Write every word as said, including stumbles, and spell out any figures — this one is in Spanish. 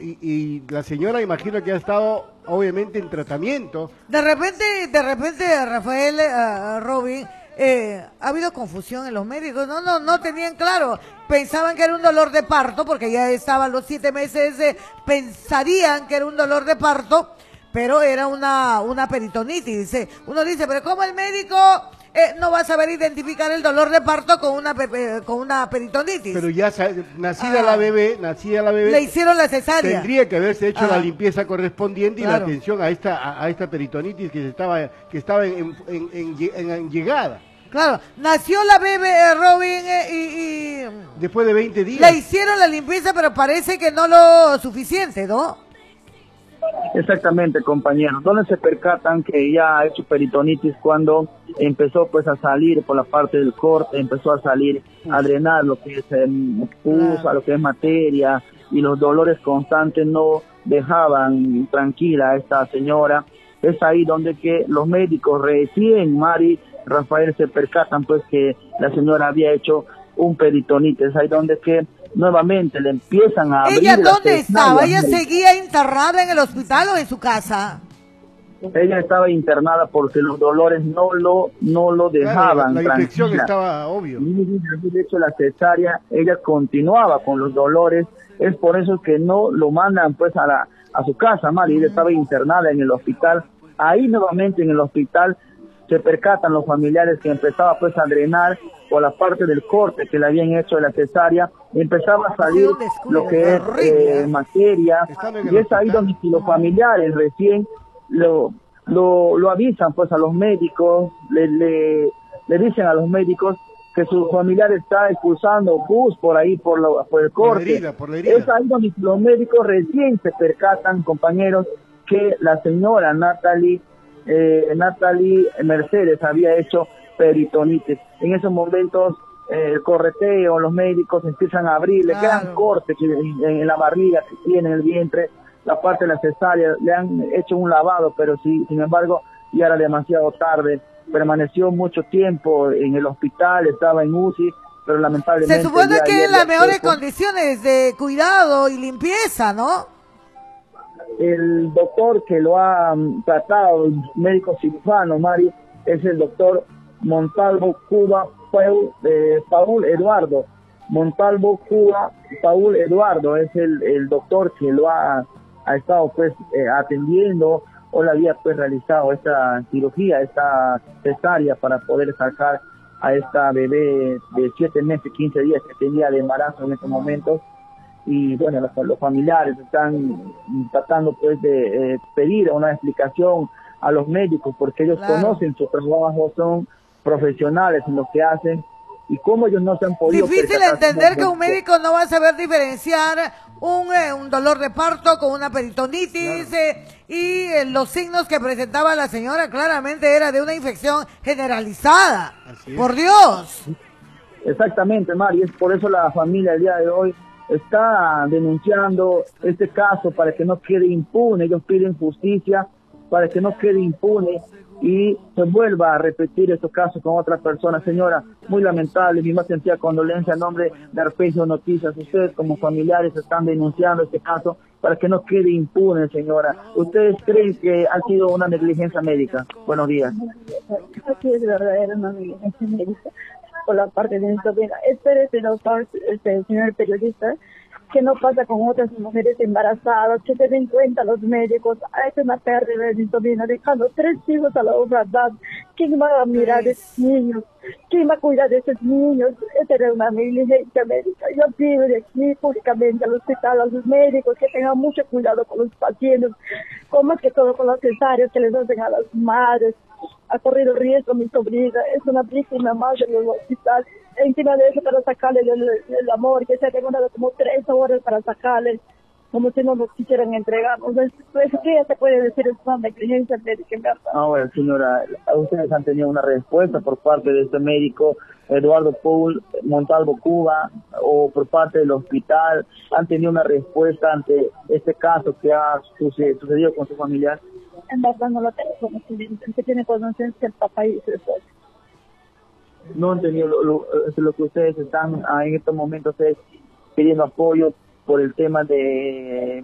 y, y la señora imagino que ha estado obviamente en tratamiento. De repente, de repente, Rafael, uh, Robin, eh, ha habido confusión en los médicos, no, no, no tenían claro, pensaban que era un dolor de parto, porque ya estaban los siete meses, eh, pensarían que era un dolor de parto, pero era una, una peritonitis. Dice, uno dice, pero ¿cómo el médico eh, no va a saber identificar el dolor de parto con una, eh, con una peritonitis? Pero ya nacida ah, la bebé, nacida la bebé, le hicieron la cesárea. Tendría que haberse hecho ah, la limpieza correspondiente y claro. la atención a esta, a, a esta peritonitis que estaba, que estaba en, en, en, en, en llegada. Claro, nació la bebé, eh, Robin, eh, y, y... después de veinte días. Le hicieron la limpieza, pero parece que no lo suficiente, ¿no? Exactamente, compañeros. ¿Dónde se percatan que ya ha hecho peritonitis? Cuando empezó pues a salir por la parte del corte, empezó a salir, a drenar lo que es eh, pus, a lo que es materia, y los dolores constantes no dejaban tranquila a esta señora. Es ahí donde que los médicos recién, Mari, Rafael, se percatan pues que la señora había hecho un peritonitis. Es ahí donde que nuevamente le empiezan a abrir. ¿Ella dónde estaba? ¿Ella seguía internada en el hospital o en su casa? Ella estaba internada porque los dolores no lo no lo dejaban. Claro, la infección estaba obvio. De hecho, la cesárea, ella continuaba con los dolores. Es por eso que no lo mandan pues a la a su casa, Mari. Ella estaba internada en el hospital. Ahí nuevamente en el hospital se percatan los familiares que empezaba pues a drenar por la parte del corte que le habían hecho de la cesárea, empezaba a salir lo que es eh, materia, y es ahí donde los familiares recién lo, lo, lo avisan pues a los médicos, le, le, le dicen a los médicos que su familiar está expulsando pus por ahí, por, lo, por el corte. Por la herida, por la herida. Es ahí donde los médicos recién se percatan, compañeros, que la señora Natalie Eh, Natalie Mercedes había hecho peritonitis. En esos momentos eh, el correteo, los médicos empiezan a abrir, claro. Le quedan cortes en, en la barriga que tiene, en el vientre, la parte de la cesárea, le han hecho un lavado, pero sí, sin embargo ya era demasiado tarde. Permaneció mucho tiempo en el hospital, estaba en U C I, pero lamentablemente... Se supone que en las mejores tiempo. condiciones de cuidado y limpieza, ¿no? El doctor que lo ha um, tratado, el médico cirujano, Mari, es el doctor Montalvo Cuba Paul, eh, Paul Eduardo. Montalvo Cuba Paul Eduardo es el, el doctor que lo ha, ha estado pues eh, atendiendo o le había pues realizado esta cirugía, esta cesárea para poder sacar a esta bebé de siete meses, quince días que tenía de embarazo en estos momentos. Y bueno, los, los familiares están tratando pues de eh, pedir una explicación a los médicos porque ellos claro. conocen su trabajo, son profesionales en lo que hacen, y cómo ellos no se han podido... Difícil entender que un médico no va a saber diferenciar un, eh, un dolor de parto con una peritonitis, claro. eh, y eh, los signos que presentaba la señora claramente era de una infección generalizada. Por Dios. Exactamente, Mari, es por eso la familia el día de hoy está denunciando este caso para que no quede impune. Ellos piden justicia para que no quede impune y se vuelva a repetir estos casos con otras personas. Señora, muy lamentable, mi más sentida condolencia en nombre de Arpejo Noticias. Ustedes como familiares están denunciando este caso para que no quede impune, señora. ¿Ustedes creen que ha sido una negligencia médica? Buenos días. Así es, verdadera una negligencia médica por la parte de mi sobrina. Espérese, doctor, este, señor periodista, que no pasa con otras mujeres embarazadas, que se den cuenta los médicos. Ha hecho una pérdida de mi sobrina, dejando tres hijos a la verdad. ¿Quién va a mirar a esos niños? ¿Quién va a cuidar de esos niños? Esa era una negligencia médica. Yo pido de aquí públicamente al hospital, a los médicos, que tengan mucho cuidado con los pacientes, con más que todo con los cesáreos que les hacen a las madres. Ha corrido riesgo mi sobrina, es una víctima más en el hospital. Encima de eso, para sacarle el, el amor, que se ha demorado como tres horas para sacarle, como si no nos quisieran entregar. Entonces, pues, ¿qué se puede decir? Es una negligencia médica. Ah, bueno, señora, ustedes han tenido una respuesta por parte de este médico, Eduardo Paul Montalvo Cuba, o por parte del hospital, ¿han tenido una respuesta ante este caso que ha sucedido con su familiar? En verdad no lo tengo conocimiento, el que tiene conocimiento el papá y su esposa. No han tenido lo, lo, lo que ustedes están en estos momentos es pidiendo apoyo por el tema de